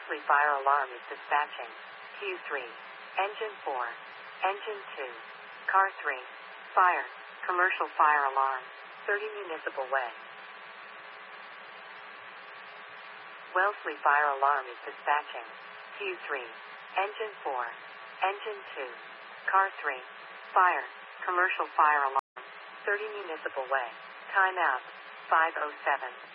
Wellesley Fire Alarm is dispatching. Q3. Engine 4. Engine 2. Car 3. Fire. Commercial fire alarm. 30 Municipal Way. Wellesley Fire Alarm is dispatching. Q3. Engine 4. Engine 2. Car 3. Fire. Commercial fire alarm. 30 Municipal Way. Time out. 5:07.